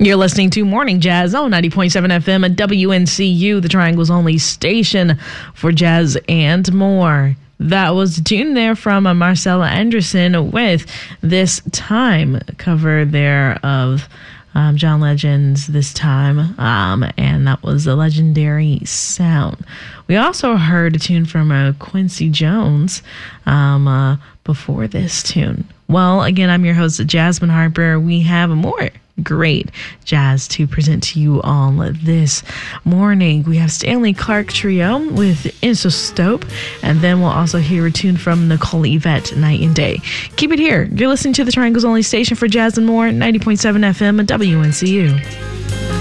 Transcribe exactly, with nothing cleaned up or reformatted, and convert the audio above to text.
You're listening to Morning Jazz on ninety point seven F M at W N C U, the Triangle's only station for jazz and more. That was a tune there from uh, Marcella Anderson with This Time, cover there of um, John Legend's This Time, um, and that was a legendary sound. We also heard a tune from uh, Quincy Jones um, uh, before this tune. Well, again, I'm your host, Jasmine Harper. We have more great jazz to present to you all this morning. We have Stanley Clarke Trio with Isotope, and then we'll also hear a tune from Nicole Yvette, Night and Day. Keep it here. You're listening to the Triangle's only station for jazz and more, ninety point seven F M at W N C U.